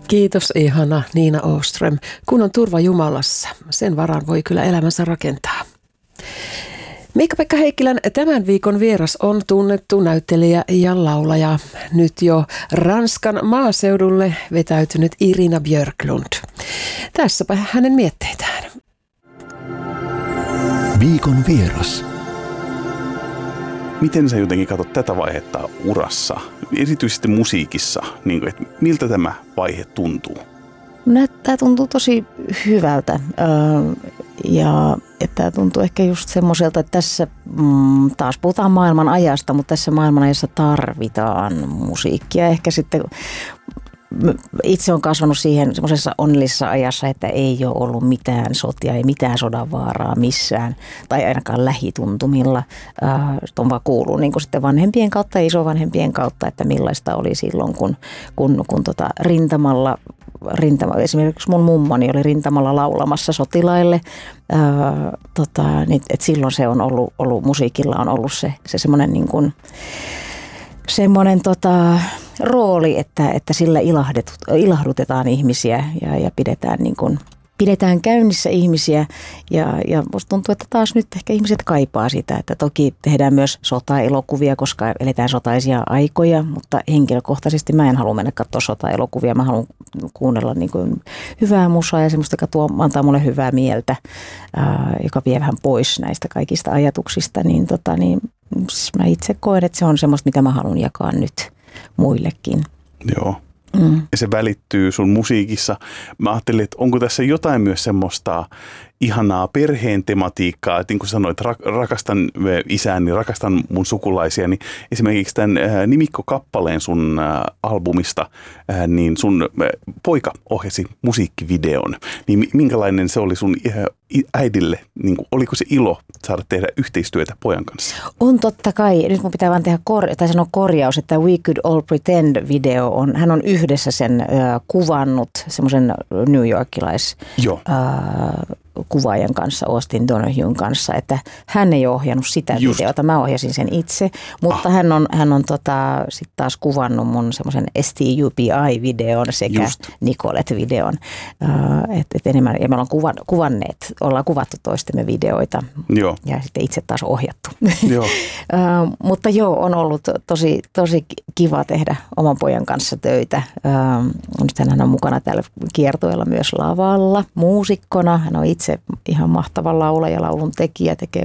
Kiitos ihana Niina Åström. Kun on turva Jumalassa, sen varaan voi kyllä elämänsä rakentaa. Miikka-Pekka Heikkilän tämän viikon vieras on tunnettu näyttelijä ja laulaja. Nyt jo Ranskan maaseudulle vetäytynyt Irina Björklund. Tässäpä hänen mietteitään. Viikon vieras. Miten sä jotenkin katsot tätä vaihetta urassa, erityisesti musiikissa, niin kuin, että miltä tämä vaihe tuntuu? Tämä tuntuu tosi hyvältä ja tämä tuntuu ehkä just semmoiselta, että tässä taas puhutaan maailman ajasta, mutta tässä maailman ajassa tarvitaan musiikkia. Ehkä sitten itse olen kasvanut siihen semmoisessa onnellisessa ajassa, että ei ole ollut mitään sotia, ei mitään sodan vaaraa missään tai ainakaan lähituntumilla. On vaan kuuluu niin kuin sitten vanhempien kautta ja isovanhempien kautta, että millaista oli silloin, kun rintamalla, esimerkiksi mun mummoni oli rintamalla laulamassa sotilaille. Et silloin se on ollut musiikilla on ollut se semmoinen niin kuin semmoinen rooli, että sillä ilahdutetaan ihmisiä ja pidetään käynnissä ihmisiä. Ja musta tuntuu, että taas nyt ehkä ihmiset kaipaa sitä, että toki tehdään myös sotaelokuvia, koska eletään sotaisia aikoja, mutta henkilökohtaisesti mä en halua mennä katsoa sotaelokuvia. Mä haluan kuunnella niin kuin hyvää musaa ja semmoista, joka antaa mulle hyvää mieltä, joka vie vähän pois näistä kaikista ajatuksista, niin mä itse koen, että se on semmoista, mitä mä haluan jakaa nyt muillekin. Joo. Ja se välittyy sun musiikissa. Mä ajattelin, että onko tässä jotain myös semmoista ihanaa perheen tematiikkaa, että niin kuin sanoit, rakastan isääni, rakastan mun sukulaisia, niin esimerkiksi tämän nimikkokappaleen sun albumista, niin sun poika ohjasi musiikkivideon. Niin minkälainen se oli sun äidille? Niin kuin, oliko se ilo saada tehdä yhteistyötä pojan kanssa? On totta kai. Nyt mun pitää vaan tehdä sanoa korjaus, että We Could All Pretend-video hän on yhdessä sen kuvannut semmoisen New Yorkilais kuvaajan kanssa, Austin Donohuen kanssa, että hän ei ole ohjannut sitä videota, mä ohjasin sen itse, mutta hän on sitten taas kuvannut mun semmoisen STUPI-videon sekä Nicolette-videon, että enemmän, ja me ollaan kuvattu toistemme videoita ja sitten itse taas ohjattu. Mutta on ollut tosi kiva tehdä oman pojan kanssa töitä. Nyt hän on mukana täällä kiertueella myös lavalla, muusikkona, hän on itse ihan mahtava laulaja, laulun tekijä, tekee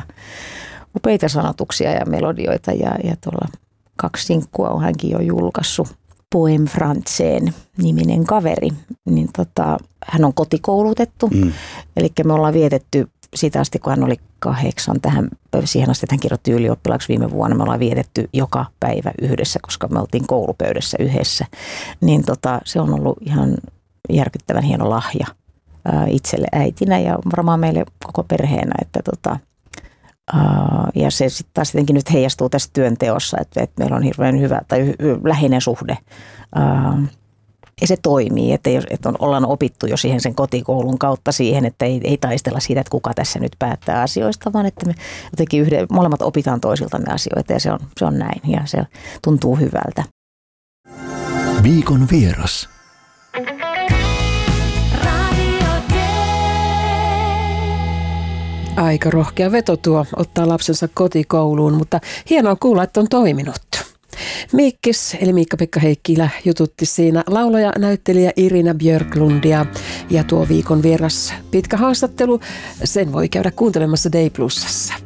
upeita sanotuksia ja melodioita ja tuolla 2 sinkkua on hänkin jo julkaissut. Poem Franceen niminen kaveri, niin hän on kotikoulutettu, eli me ollaan vietetty siitä asti, kun hän oli 8 siihen asti, että hän kirjoitti ylioppilaaksi viime vuonna, me ollaan vietetty joka päivä yhdessä, koska me oltiin koulupöydässä yhdessä, niin se on ollut ihan järkyttävän hieno lahja itselle äitinä ja varmaan meille koko perheenä, että ja se sitten taas jotenkin nyt heijastuu tässä työnteossa, että meillä on hirveän hyvä tai läheinen suhde ja se toimii, että ollaan opittu jo siihen sen kotikoulun kautta siihen, että ei taistella siitä, että kuka tässä nyt päättää asioista, vaan että me jotenkin molemmat opitaan toisiltamme asioita ja se on näin ja se tuntuu hyvältä. Viikon vieras. Aika rohkea veto tuo ottaa lapsensa kotikouluun, mutta hienoa kuulla, että on toiminut. Miikkis, eli Miikka-Pekka Heikkilä, jututti siinä laulaja, näyttelijä Irina Björklundia. Ja tuo viikon vieras pitkä haastattelu, sen voi käydä kuuntelemassa Day Plusassa.